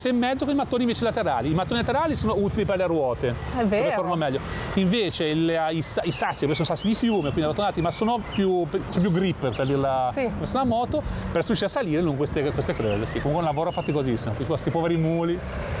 in mezzo con i mattoni invece laterali. I mattoni laterali sono utili per le ruote, È vero. corrono meglio. Invece i sassi, questi sono sassi di fiume, quindi arrotondati, ma sono c'è più grip per dirla Sì. come sta la moto, per riuscire a salire lungo queste creuse. Sì, comunque un lavoro faticosissimo, questi poveri muli.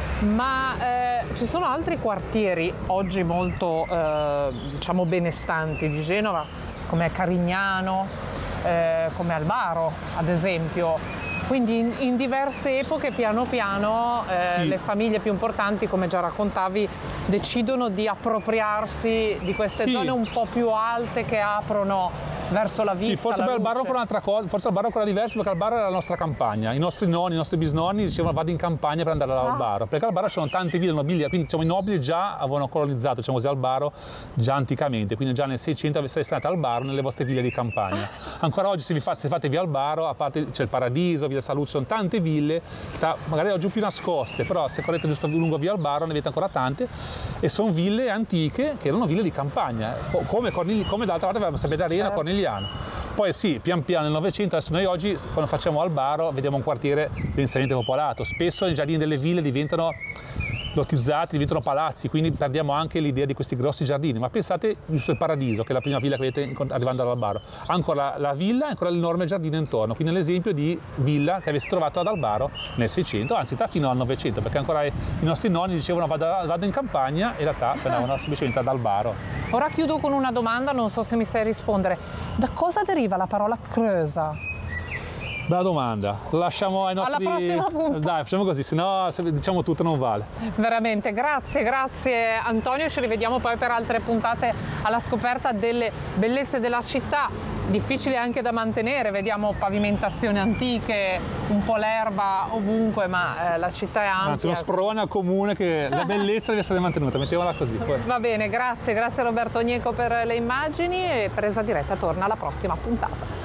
Ma ci sono altri quartieri oggi molto diciamo benestanti di Genova, come Carignano, come Albaro ad esempio. Quindi in diverse epoche piano piano Sì. le famiglie più importanti, come già raccontavi, decidono di appropriarsi di queste Sì. zone un po' più alte che aprono verso la vista. Sì, forse la per Albaro luce. ancora un'altra cosa, forse Albaro ancora diverso, perché Albaro era la nostra campagna. I nostri nonni, i nostri bisnonni dicevano vado in campagna per andare ad Albaro, perché Albaro ci sono tante ville nobili, quindi diciamo, i nobili già avevano colonizzato, diciamo così, Albaro già anticamente, quindi già nel 600 avete stato a Albaro nelle vostre ville di campagna. Ancora oggi se fate via Albaro, a parte c'è il Paradiso, via Saluzzo, sono tante ville, magari oggi più nascoste, però se correte giusto lungo via Albaro ne avete ancora tante, e sono ville antiche che erano ville di campagna, come d'altra parte avevamo Sabbia Arena, Certo. Cornigliano. Poi sì, pian piano nel Novecento, adesso noi oggi quando facciamo Albaro vediamo un quartiere densamente popolato, spesso i giardini delle ville diventano lotizzati, diventano palazzi, quindi perdiamo anche l'idea di questi grossi giardini, ma pensate giusto il Paradiso, che è la prima villa che vedete arrivando ad Albaro, ancora la villa e ancora l'enorme giardino intorno, quindi l'esempio di villa che avesse trovato ad Albaro nel 600, anzi fino al 900, perché ancora i nostri nonni dicevano vado in campagna e in realtà andavano semplicemente ad Albaro. Ora chiudo con una domanda, non so se mi sai rispondere. Da cosa deriva la parola creusa? Bella domanda, lasciamo ai nostri... Alla prossima puntata. Dai, facciamo così, sennò se diciamo tutto non vale. Veramente, grazie Antonio, ci rivediamo poi per altre puntate alla scoperta delle bellezze della città, difficili anche da mantenere, vediamo pavimentazioni antiche, un po' l'erba ovunque, ma la città è ampia. Anzi, uno sprone al comune che la bellezza deve essere mantenuta, mettiamola così. Poi. Va bene, grazie Roberto Gnecco per le immagini, e Presa Diretta torna alla prossima puntata.